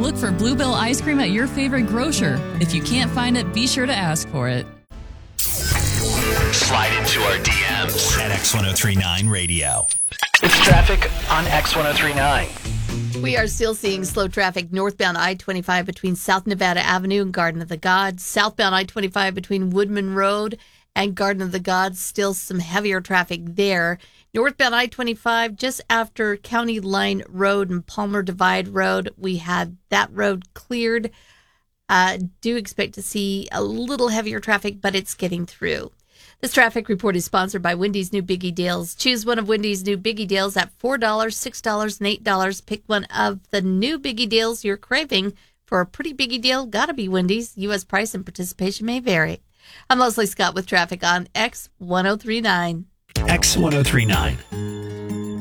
Look for Bluebell ice cream at your favorite grocer. If you can't find it, be sure to ask for it. Slide into our DMs at X1039 Radio. It's traffic on X1039. We are still seeing slow traffic northbound I-25 between South Nevada Avenue and Garden of the Gods. Southbound I-25 between Woodman Road and Garden of the Gods. Still some heavier traffic there. Northbound I-25 just after County Line Road and Palmer Divide Road. We had that road cleared. Do expect to see a little heavier traffic, but it's getting through. This traffic report is sponsored by Wendy's new Biggie Deals. Choose one of Wendy's new Biggie Deals at $4, $6, and $8. Pick one of the new Biggie Deals you're craving. For a pretty Biggie deal, gotta be Wendy's. U.S. price and participation may vary. I'm Leslie Scott with traffic on X1039. X1039.